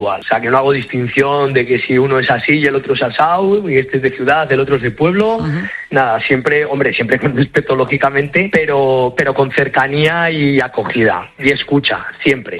igual. O sea, que no hago distinción de que si uno es así y el otro es asado, y este es de ciudad, el otro es de pueblo. Nada, siempre con respeto, lógicamente, pero con cercanía y acogida. Y escucha, siempre.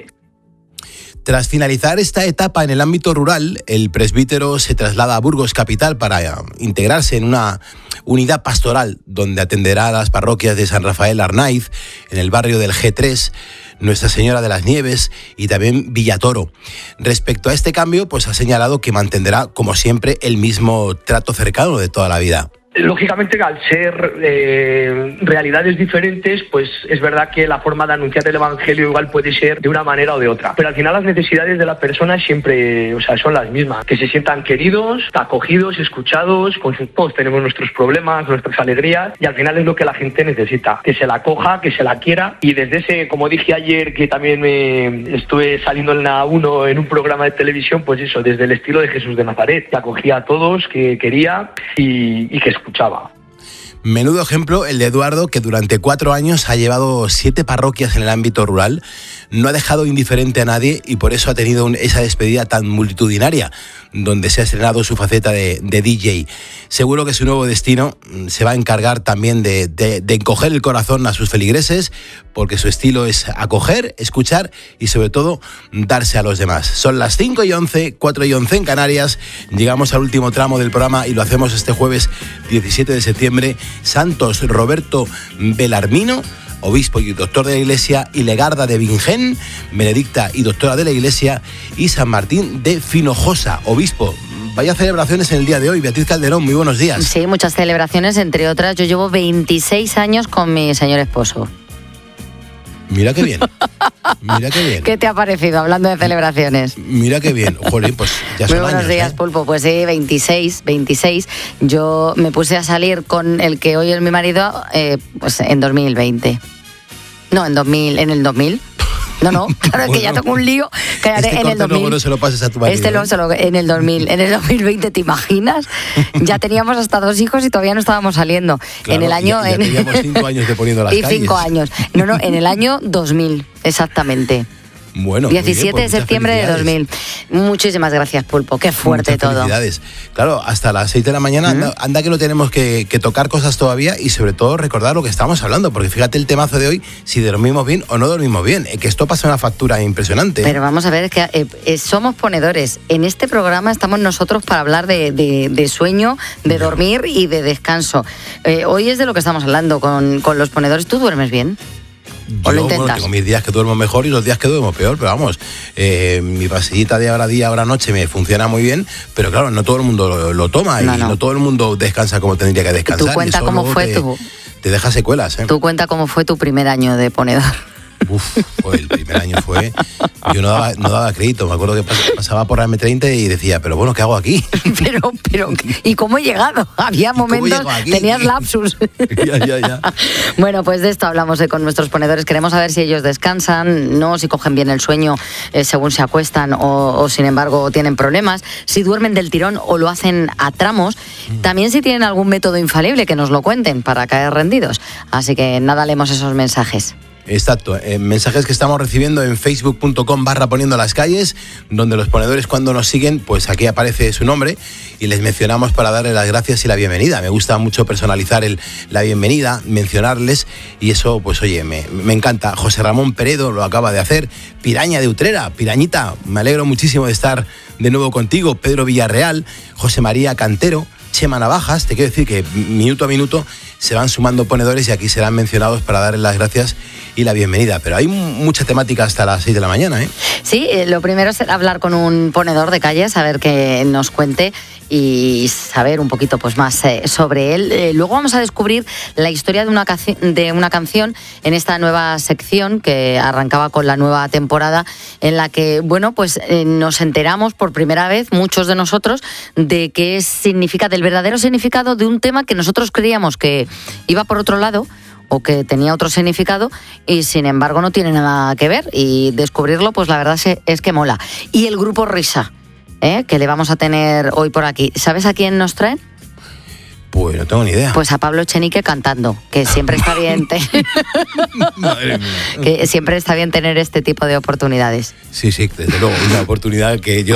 Tras finalizar esta etapa en el ámbito rural, el presbítero se traslada a Burgos capital para integrarse en una unidad pastoral donde atenderá a las parroquias de San Rafael Arnaiz, en el barrio del G3, Nuestra Señora de las Nieves y también Villatoro. Respecto a este cambio, pues ha señalado que mantendrá, como siempre, el mismo trato cercano de toda la vida. Lógicamente, al ser realidades diferentes, pues es verdad que la forma de anunciar el Evangelio igual puede ser de una manera o de otra. Pero al final las necesidades de la persona siempre, son las mismas. Que se sientan queridos, acogidos, escuchados, todos tenemos nuestros problemas, nuestras alegrías, y al final es lo que la gente necesita. Que se la acoja, que se la quiera, y desde ese, como dije ayer, que también estuve saliendo en la 1 en un programa de televisión, pues eso, desde el estilo de Jesús de Nazaret, que acogía a todos, que quería y que escuchaba. Menudo ejemplo el de Eduardo, que durante 4 años ha llevado 7 parroquias en el ámbito rural, no ha dejado indiferente a nadie y por eso ha tenido esa despedida tan multitudinaria, donde se ha estrenado su faceta de DJ. Seguro que su nuevo destino se va a encargar también de encoger el corazón a sus feligreses, porque su estilo es acoger, escuchar y sobre todo darse a los demás. Son las 5:11, 4:11 en Canarias, llegamos al último tramo del programa y lo hacemos este jueves 17 de septiembre. Santos Roberto Belarmino, obispo y doctor de la Iglesia, y Legarda de Bingen, benedicta y doctora de la Iglesia, y San Martín de Finojosa, obispo. Vaya celebraciones en el día de hoy. Beatriz Calderón, muy buenos días. Sí, muchas celebraciones, entre otras, yo llevo 26 años con mi señor esposo. Mira qué bien, mira qué bien. ¿Qué te ha parecido hablando de celebraciones? Mira qué bien, jolín, pues ya son muy buenos años, días, Pulpo, pues sí, 26. Yo me puse a salir con el que hoy es mi marido, pues en 2020. No, en el 2000. No, claro, es que ya tengo un lío. Cállate, en el 2000. Luego no se lo pases a tu marido. En el 2000. En el 2020, ¿te imaginas? Ya teníamos hasta 2 hijos y todavía no estábamos saliendo. Claro, en el año. Ya teníamos 5 años de poniendo las calles. Y 5 años. No, en el año 2000, exactamente. Bueno, 17 pues de septiembre de 2000. Muchísimas gracias, Pulpo. Qué fuerte muchas todo. Felicidades. Claro, hasta las 6 de la mañana anda que no tenemos que tocar cosas todavía y sobre todo recordar lo que estamos hablando, porque fíjate el temazo de hoy, si dormimos bien o no dormimos bien, que esto pasa una factura impresionante. Pero vamos a ver, es que somos ponedores. En este programa estamos nosotros para hablar de sueño, de dormir y de descanso. Hoy es de lo que estamos hablando con los ponedores. ¿Tú duermes bien? ¿O lo intentas? Bueno, tengo mis días que duermo mejor y los días que duermo peor, pero vamos, mi pasillita de hora día, hora noche me funciona muy bien, pero claro, no todo el mundo lo toma y no todo el mundo descansa como tendría que descansar. ¿Tú cuenta cómo fue te deja secuelas, ¿Tú cuenta cómo fue tu primer año de ponedor? El primer año fue... Yo no daba crédito, me acuerdo que pasaba por la M30 y decía, pero bueno, ¿qué hago aquí? pero ¿y cómo he llegado? Había momentos, tenías lapsus. Ya. Bueno, pues de esto hablamos con nuestros ponedores. Queremos saber si ellos descansan, no, si cogen bien el sueño según se acuestan o sin embargo tienen problemas, si duermen del tirón o lo hacen a tramos. También si tienen algún método infalible, que nos lo cuenten para caer rendidos. Así que nada, leemos esos mensajes. Exacto, mensajes que estamos recibiendo en facebook.com/poniendo las calles, donde los ponedores cuando nos siguen, pues aquí aparece su nombre y les mencionamos para darles las gracias y la bienvenida. Me gusta mucho personalizar la bienvenida, mencionarles y eso, pues oye, me encanta. José Ramón Peredo lo acaba de hacer, Piraña de Utrera, Pirañita, me alegro muchísimo de estar de nuevo contigo, Pedro Villarreal, José María Cantero, Chema Navajas. Te quiero decir que minuto a minuto se van sumando ponedores y aquí serán mencionados para darles las gracias y la bienvenida. Pero hay mucha temática hasta las 6 de la mañana, ¿eh? Sí, lo primero es hablar con un ponedor de calle, saber que nos cuente y saber un poquito pues más sobre él. Luego vamos a descubrir la historia de una canción en esta nueva sección que arrancaba con la nueva temporada, en la que, bueno, pues nos enteramos por primera vez, muchos de nosotros, de qué significa, del verdadero significado de un tema que nosotros creíamos que iba por otro lado o que tenía otro significado y sin embargo no tiene nada que ver, y descubrirlo pues la verdad es que mola. Y el grupo Risa, que le vamos a tener hoy por aquí, ¿sabes a quién nos traen? Pues no tengo ni idea. Pues a Pablo Echenique cantando, que siempre está bien Madre mía. que siempre está bien tener este tipo de oportunidades. Sí, desde luego, una oportunidad que yo